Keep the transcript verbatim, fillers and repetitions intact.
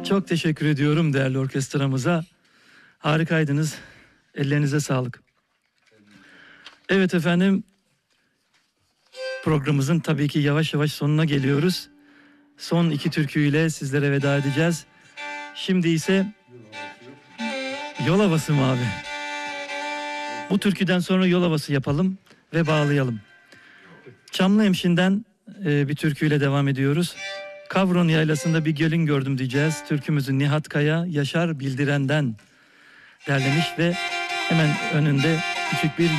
Çok teşekkür ediyorum değerli orkestramıza. Harikaydınız. Ellerinize sağlık. Evet efendim. Programımızın tabii ki yavaş yavaş sonuna geliyoruz. Son iki türküyle sizlere veda edeceğiz. Şimdi ise yol havası mı abi? Bu türküden sonra yol havası yapalım ve bağlayalım. Çamlıhemşin'den e, bir türküyle devam ediyoruz. Kavron Yaylası'nda bir gelin gördüm diyeceğiz. Türkümüzü Nihat Kaya, Yaşar Bildiren'den derlemiş ve hemen önünde küçük bir